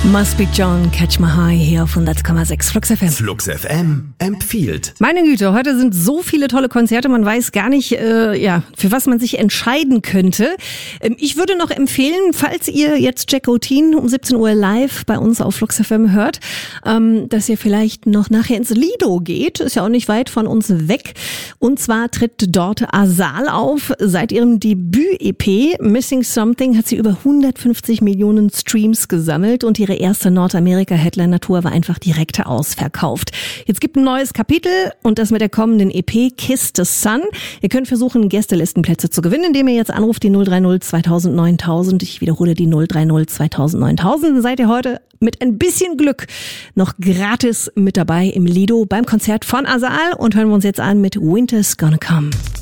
Must Be John, Catch My High hier auf 100,6 Flux FM. Flux FM empfiehlt. Meine Güte, heute sind so viele tolle Konzerte, man weiß gar nicht, für was man sich entscheiden könnte. Ich würde noch empfehlen, falls ihr jetzt Jacko Teen um 17 Uhr live bei uns auf Flux FM hört, dass ihr vielleicht noch nachher ins Lido geht, ist ja auch nicht weit von uns weg. Und zwar tritt dort Asal auf. Seit ihrem Debüt-EP Missing Something hat sie über 150 Millionen Streams gesammelt und ihre erste Nordamerika-Headliner-Tour war einfach direkt ausverkauft. Jetzt gibt ein neues Kapitel und das mit der kommenden EP Kiss the Sun. Ihr könnt versuchen, Gästelistenplätze zu gewinnen, indem ihr jetzt anruft die 030 2000 9000. Ich wiederhole die 030 2000 9000. Dann seid ihr heute mit ein bisschen Glück noch gratis mit dabei im Lido beim Konzert von Asal und hören wir uns jetzt an mit Winter's Gonna Come.